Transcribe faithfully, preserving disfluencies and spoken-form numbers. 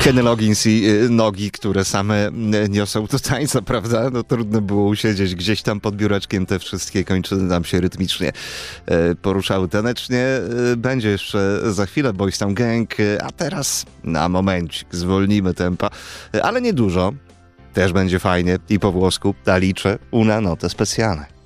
Kenny Loggins i nogi, które same niosą do tańca, prawda? No trudno było usiedzieć gdzieś tam pod biureczkiem, te wszystkie kończyny nam się rytmicznie poruszały tanecznie. Będzie jeszcze za chwilę Boys Town Gang, a teraz na momencik zwolnimy tempa, ale nie dużo. Też będzie fajnie i po włosku, da liczę una note specjalne.